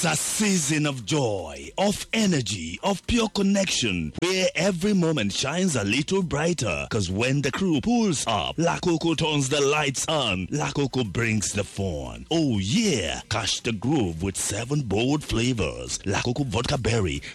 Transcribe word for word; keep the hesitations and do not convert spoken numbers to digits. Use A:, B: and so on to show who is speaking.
A: It's a season of joy, of energy, of pure connection, where every moment shines a little brighter. Cause when the crew pulls up, La Coco turns the lights on, La Coco brings the fun. Oh yeah, catch the groove with seven bold flavors. La Coco Vodka Berry,